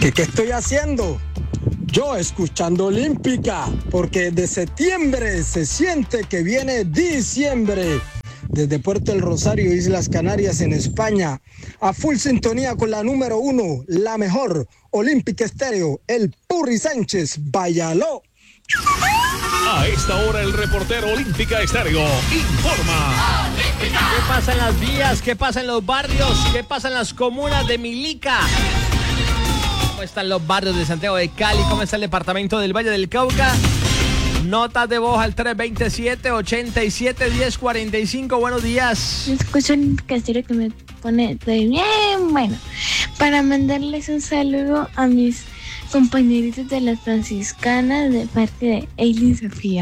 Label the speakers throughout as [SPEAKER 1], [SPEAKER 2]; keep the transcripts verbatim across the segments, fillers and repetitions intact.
[SPEAKER 1] ¿Qué, qué estoy haciendo? Yo escuchando Olímpica, porque de septiembre se siente que viene diciembre. Desde Puerto del Rosario, Islas Canarias, en España, a full sintonía con la número uno, la mejor, Olímpica Estéreo, el Purri Sánchez, váyalo.
[SPEAKER 2] A esta hora el reportero Olímpica Estéreo informa.
[SPEAKER 3] ¿Qué pasa en las vías? ¿Qué pasa en los barrios? ¿Qué pasa en las comunas de Milica? ¿Cómo están los barrios de Santiago de Cali? ¿Cómo está el departamento del Valle del Cauca? Notas de voz al tres veintisiete, ochenta y siete, diez cuarenta y cinco. Buenos días.
[SPEAKER 4] Escucho un castillo que me pone de bien bueno. Para mandarles un saludo a mis compañeritos de las franciscanas de parte de Eileen Sofía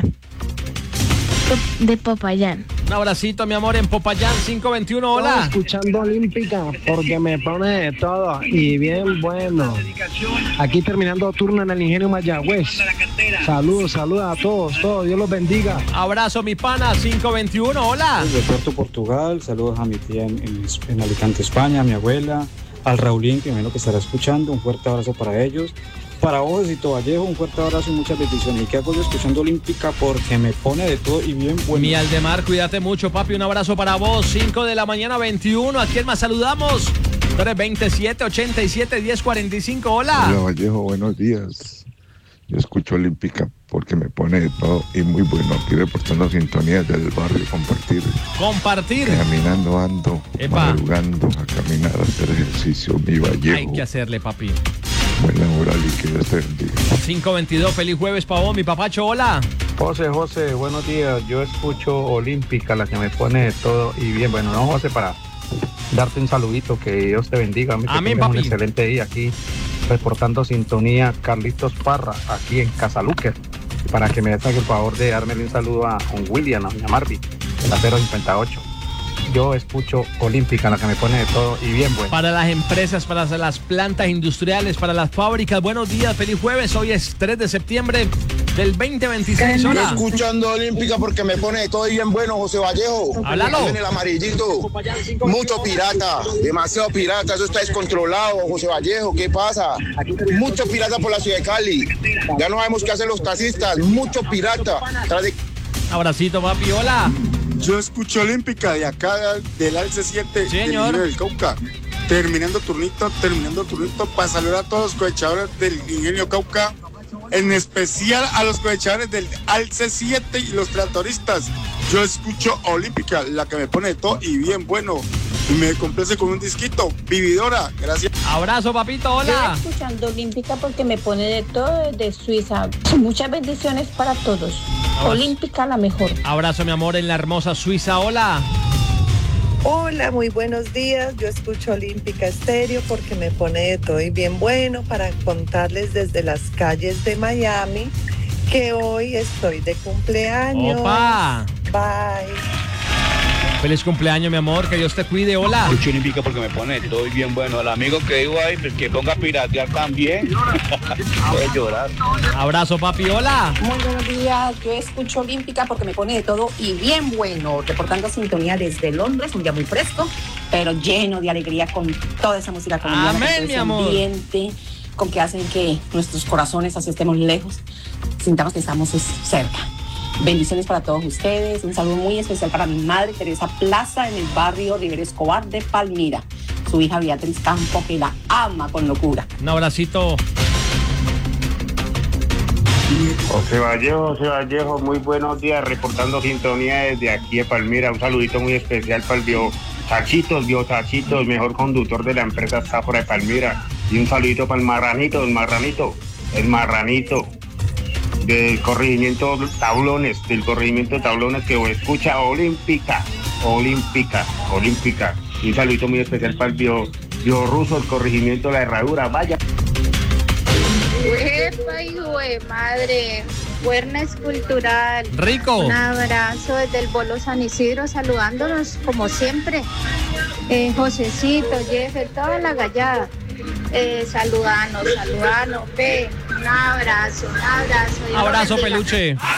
[SPEAKER 4] de Popayán.
[SPEAKER 3] Un abracito, mi amor, en Popayán, cinco veintiuno. Hola.
[SPEAKER 5] Estoy escuchando Olímpica porque me pone de todo y bien bueno. Aquí terminando turno en el Ingenio Mayagüez. Saludos, saludos a todos, todos. Dios los bendiga.
[SPEAKER 3] Abrazo, mi pana, cinco veintiuno. Hola.
[SPEAKER 6] De Puerto Portugal, saludos a mi tía en, en, en Alicante, España, a mi abuela, al Raulín, que me imagino que estará escuchando. Un fuerte abrazo para ellos. Para vos y Vallejo, un fuerte abrazo y muchas bendiciones. ¿Y qué hago yo escuchando Olímpica? Porque me pone de todo y bien bueno.
[SPEAKER 3] Mi Aldemar, cuídate mucho, papi. Un abrazo para vos. cinco de la mañana, veintiuno. ¿A quién más saludamos? tres veintisiete, ochenta y siete, diez cuarenta y cinco. Hola.
[SPEAKER 7] Hola, Vallejo, buenos días. Yo escucho Olímpica porque me pone de todo y muy bueno. Aquí reportando sintonías del barrio. Compartir.
[SPEAKER 3] Compartir.
[SPEAKER 7] Caminando ando,
[SPEAKER 3] Epa.
[SPEAKER 7] madrugando a caminar, a hacer ejercicio, mi Vallejo.
[SPEAKER 3] Hay que hacerle, papi.
[SPEAKER 7] Buena moral y que Dios te bendiga.
[SPEAKER 3] cinco veintidós, feliz jueves, pavón. Mi papacho, hola.
[SPEAKER 8] José, José, buenos días. Yo escucho Olímpica, la que me pone de todo y bien. Bueno, no, José, para darte un saludito, que Dios te bendiga.
[SPEAKER 3] Amén, papi.
[SPEAKER 8] Un excelente día aquí, reportando sintonía Carlitos Parra, aquí en Casaluque. Para que me haga el favor de darme un saludo a un William, a mi Marvi, de la cero cincuenta y ocho. Yo escucho Olímpica, la que me pone de todo y bien bueno.
[SPEAKER 3] Para las empresas, para las plantas industriales, para las fábricas, buenos días, feliz jueves. Hoy es tres de septiembre del veinte veintiséis. Hola.
[SPEAKER 9] Estoy escuchando Olímpica porque me pone de todo y bien bueno, José Vallejo.
[SPEAKER 3] Háblalo.
[SPEAKER 9] En el amarillito. Mucho pirata, demasiado pirata, eso está descontrolado, José Vallejo. ¿Qué pasa? Mucho pirata por la ciudad de Cali. Ya no sabemos qué hacen los taxistas. Mucho pirata.
[SPEAKER 3] Abracito, papi, hola.
[SPEAKER 10] Yo escucho Olímpica de acá del Alce siete,
[SPEAKER 3] señor,
[SPEAKER 10] del Ingenio Cauca. Terminando turnito, terminando turnito para saludar a todos los cosechadores del Ingenio Cauca, en especial a los cosechadores del Alce siete y los tractoristas. Yo escucho Olímpica, la que me pone de todo y bien bueno. Y me complace con un disquito, Vividora, gracias.
[SPEAKER 3] Abrazo, papito, hola.
[SPEAKER 11] Yo escuchando Olímpica porque me pone de todo desde Suiza. Muchas bendiciones para todos. Abrazo. Olímpica, la mejor.
[SPEAKER 3] Abrazo, mi amor, en la hermosa Suiza, hola.
[SPEAKER 12] Hola, muy buenos días. Yo escucho Olímpica Estéreo porque me pone de todo y bien bueno para contarles desde las calles de Miami que hoy estoy de cumpleaños.
[SPEAKER 3] ¡Opa!
[SPEAKER 12] Bye.
[SPEAKER 3] Feliz cumpleaños, mi amor, que Dios te cuide, hola.
[SPEAKER 13] Escucho Olímpica porque me pone de todo y bien bueno. El amigo que digo ahí, pues, que ponga a piratear también. Puede llorar.
[SPEAKER 3] Abrazo, papi, hola.
[SPEAKER 14] Muy buenos días, yo escucho Olímpica porque me pone de todo y bien bueno. Reportando sintonía desde Londres, un día muy fresco, pero lleno de alegría con toda esa música colombiana.
[SPEAKER 3] Amén, mi amor.
[SPEAKER 14] Ambiente, con que hacen que nuestros corazones, así estemos lejos, sintamos que estamos cerca. Bendiciones para todos ustedes. Un saludo muy especial para mi madre, Teresa Plaza, en el barrio Rivera Escobar de Palmira. Su hija Beatriz Campo, que la ama con locura.
[SPEAKER 3] Un abracito.
[SPEAKER 15] José Vallejo, José Vallejo, muy buenos días. Reportando sintonía desde aquí de Palmira. Un saludito muy especial para el bio Tachitos, bio Tachitos, el mejor conductor de la empresa Zafra de Palmira. Y un saludito para el Marranito, el Marranito, el Marranito. Del corregimiento Tablones, del corregimiento Tablones, que escucha Olímpica, Olímpica, Olímpica. Y un saludito muy especial para el bio, bio ruso, el corregimiento La Herradura. Vaya.
[SPEAKER 16] ¡Epa, hijo de madre! Wellness Cultural.
[SPEAKER 3] Rico.
[SPEAKER 16] Un abrazo desde el Bolo San Isidro, saludándonos como siempre. Eh, Josecito, Jefe, toda la gallada. Eh, saludanos, saludanos, ve. Un abrazo, un abrazo.
[SPEAKER 3] Abrazo, peluche.